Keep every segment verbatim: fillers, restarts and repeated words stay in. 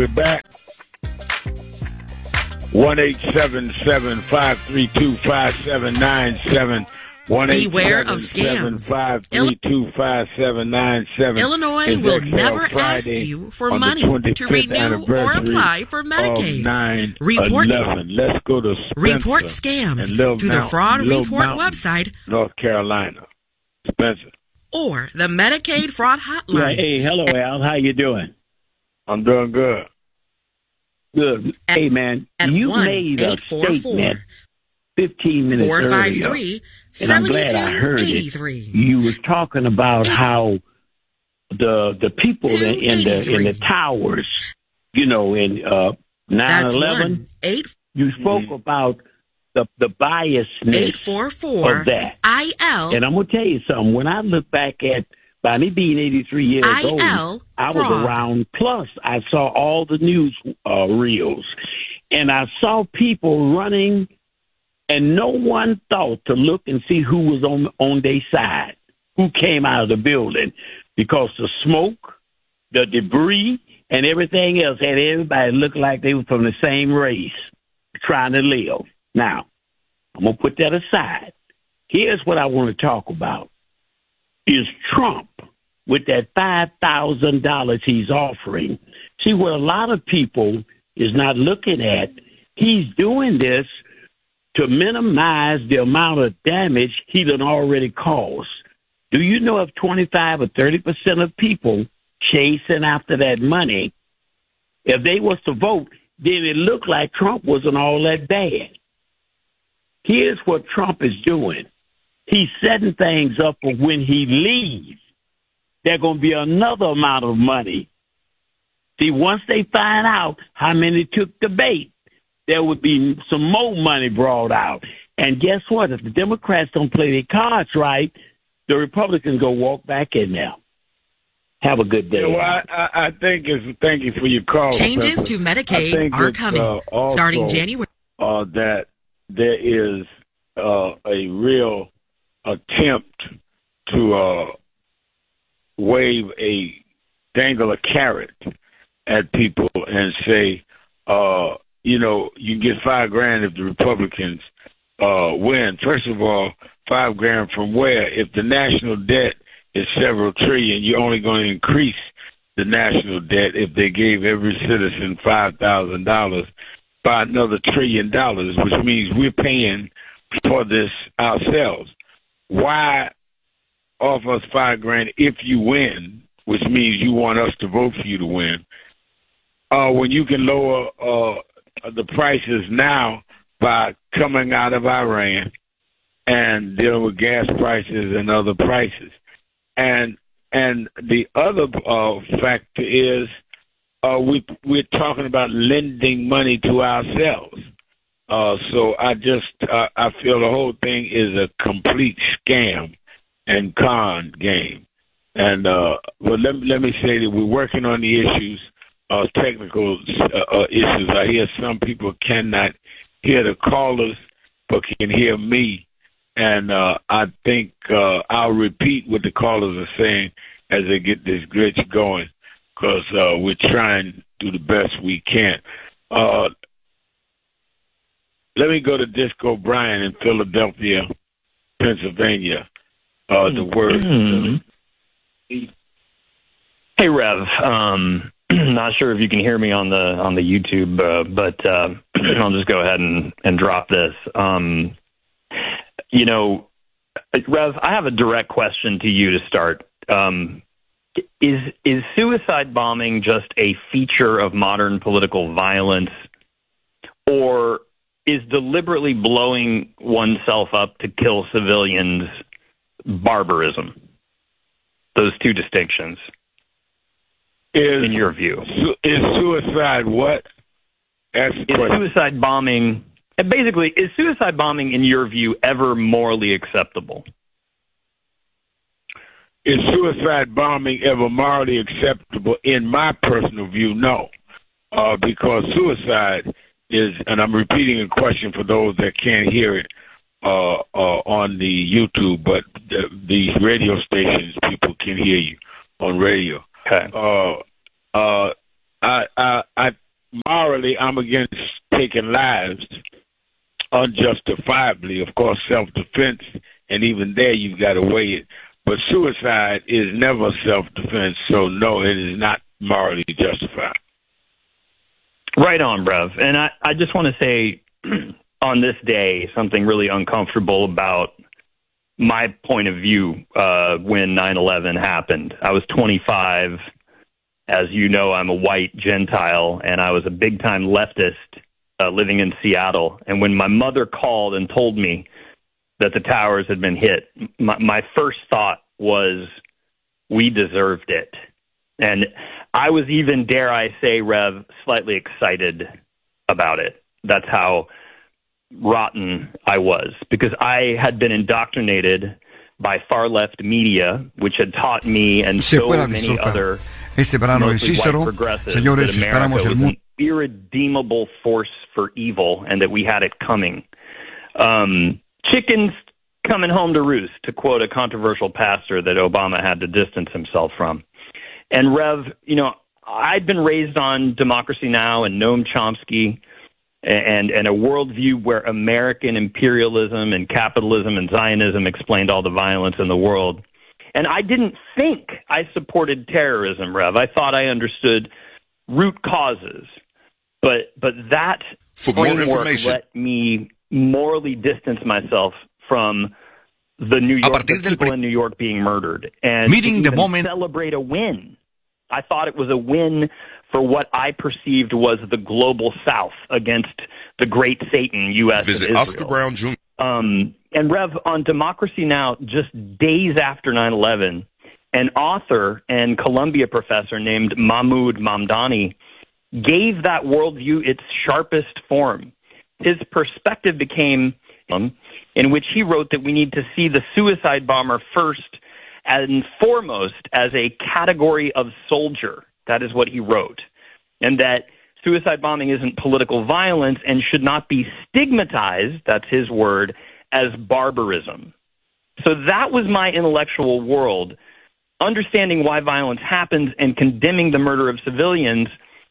We're back. one eight seven seven, five three two, five seven nine seven. Beware of scams. five three two, five seven nine seven. Illinois will never ask you for money to renew or apply for Medicaid. Report, Let's go to Spencer report scams to the Fraud Report website, North Carolina. Spencer. Or the Medicaid Fraud Hotline. Yeah, hey, hello, Al. How you doing? I'm doing good. Good. At, hey, man, you made a statement fifteen minutes four five three, earlier, and I'm glad I heard it. You were talking about how the the people in, in the in the towers, you know, in uh, nine eleven, you spoke mm-hmm. about the the biasness eight four four of that. I L. And I'm gonna tell you something. When I look back at by me being eighty-three years I L old, I was around. Plus, I saw all the news uh, reels, and I saw people running. And no one thought to look and see who was on on their side, who came out of the building, because the smoke, the debris, and everything else had everybody look like they were from the same race, trying to live. Now, I'm going to put that aside. Here's what I want to talk about. Is Trump, with that five thousand dollars he's offering, see what a lot of people is not looking at, he's doing this to minimize the amount of damage he done already caused. Do you know if twenty-five or thirty percent of people chasing after that money, if they was to vote, then it looked like Trump wasn't all that bad. Here's what Trump is doing. He's setting things up for when he leaves. There's going to be another amount of money. See, once they find out how many took the bait, there would be some more money brought out. And guess what? If the Democrats don't play their cards right, the Republicans go walk back in there. Have a good day. Yeah, well, I, I, I think it's, thank you for your call. Changes Professor. to Medicaid are coming uh, also, starting January. Uh, that there is uh, a real attempt to uh, wave a dangle a carrot at people and say, uh, you know, you get five grand if the Republicans uh, win. First of all, five grand from where? If the national debt is several trillion, you're only going to increase the national debt if they gave every citizen five thousand dollars by another trillion dollars, which means we're paying for this ourselves. Why offer us five grand if you win, which means you want us to vote for you to win, uh, when you can lower uh, the prices now by coming out of Iran and dealing with gas prices and other prices. And and the other uh, factor is uh, we, we're talking about lending money to ourselves. Uh, so I just uh, I feel the whole thing is a complete scam and con game. And uh, but let, let me say that we're working on the issues. Uh, technical uh, uh, issues. I hear some people cannot hear the callers, but can hear me. And uh, I think uh, I'll repeat what the callers are saying as they get this glitch going, because uh, we're trying to do the best we can. Uh, let me go to Disco Brian in Philadelphia, Pennsylvania. Uh, the word. Mm-hmm. Hey, Rev. Um, not sure if you can hear me on the on the YouTube, uh, but uh, I'll just go ahead and, and drop this. Um, you know, Rev, I have a direct question to you to start. Um, is is suicide bombing just a feature of modern political violence, or is deliberately blowing oneself up to kill civilians barbarism? Those two distinctions. Is, in your view, is suicide what? That's is suicide bombing, basically, is suicide bombing, in your view, ever morally acceptable? Is suicide bombing ever morally acceptable? In my personal view, no. Uh, because suicide is, and I'm repeating a question for those that can't hear it uh, uh, on the YouTube, but the, these radio stations, people can hear you on radio. Okay. Uh, uh, I, I, I morally, I'm against taking lives unjustifiably. Of course, self-defense, and even there you've got to weigh it. But suicide is never self-defense, so no, it is not morally justified. Right on, Brev. And I, I just want to say on this day something really uncomfortable about my point of view uh, when nine eleven happened. I was twenty-five. As you know, I'm a white Gentile, and I was a big-time leftist uh, living in Seattle. And when my mother called and told me that the towers had been hit, my, my first thought was, we deserved it. And I was even, dare I say, Rev, slightly excited about it. That's how rotten I was, because I had been indoctrinated by far-left media, which had taught me and so many other este brano de Cícero. Señores, esperamos el mundo. Irredeemable force for evil, and that we had it coming. Um, chickens coming home to roost, to quote a controversial pastor that Obama had to distance himself from. And Rev, you know, I'd been raised on Democracy Now! And Noam Chomsky, and, and a worldview where American imperialism and capitalism and Zionism explained all the violence in the world. And I didn't think I supported terrorism, Rev. I thought I understood root causes. But but that For more framework information. let me morally distance myself from the New York the people in New York being murdered, and Meeting to the moment. celebrate a win. I thought it was a win for what I perceived was the global South against the great Satan, U S Visit and Israel. Oscar Brown Junior Um, and Rev, on Democracy Now!, just days after nine eleven, an author and Columbia professor named Mahmoud Mamdani gave that worldview its sharpest form. His perspective became, um, in which he wrote that we need to see the suicide bomber first and foremost as a category of soldier. That is what he wrote. And that suicide bombing isn't political violence and should not be stigmatized, that's his word, as barbarism. So that was my intellectual world. Understanding why violence happens and condemning the murder of civilians,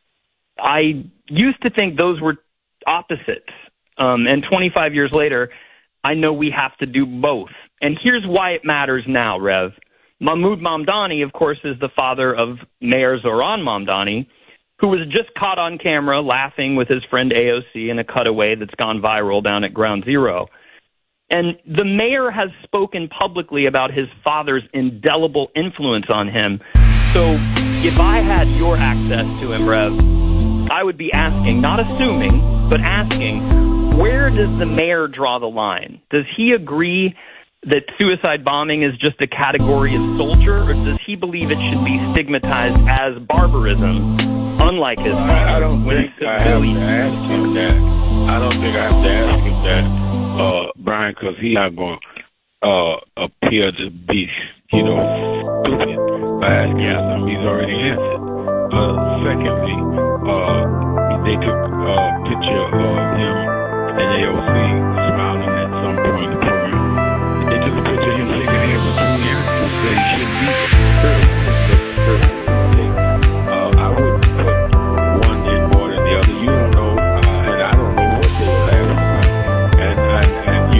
I used to think those were opposites. Um, and twenty-five years later, I know we have to do both. And here's why it matters now, Rev. Mahmoud Mamdani, of course, is the father of Mayor Zoran Mamdani, who was just caught on camera laughing with his friend A O C in a cutaway that's gone viral down at Ground Zero. And the mayor has spoken publicly about his father's indelible influence on him. So if I had your access to him, Rev, I would be asking, not assuming, but asking, where does the mayor draw the line? Does he agree that suicide bombing is just a category of soldier, or does he believe it should be stigmatized as barbarism, unlike his father? I, I don't think I have to ask him that. I don't think I have to ask him that, uh, Brian, because he's not going to uh, appear to be, you know, stupid by asking him. He's already answered. Uh, secondly, uh, they took a picture of him and A O C smiling at some point in the program.